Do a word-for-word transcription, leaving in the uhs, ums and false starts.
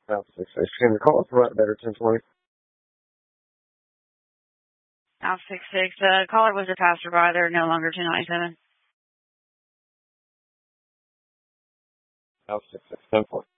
Alpha six six. Can you call us right better ten twenty? Alpha six six. Uh, caller was a passerby. They're no longer two ninety-seven. Alpha six six. ten four.